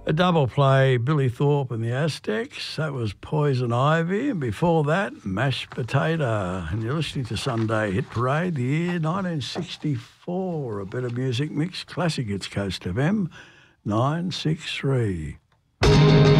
A double play, Billy Thorpe and the Aztecs. That was Poison Ivy. And before that, Mashed Potato. And you're listening to Sunday Hit Parade, the year 1964. A bit of music mix, classic hits, Coast FM 963.